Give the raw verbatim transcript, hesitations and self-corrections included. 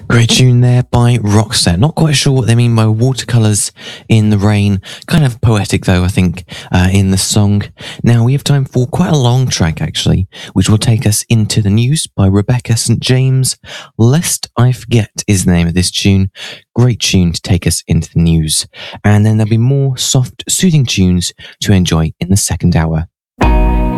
Great tune there by Roxette. Not quite sure what they mean by watercolours in the rain. Kind of poetic, though, I think, uh, in the song. Now, we have time for quite a long track, actually, which will take us into the news by Rebecca Saint James. Lest I Forget is the name of this tune. Great tune to take us into the news. And then there'll be more soft, soothing tunes to enjoy in the second hour.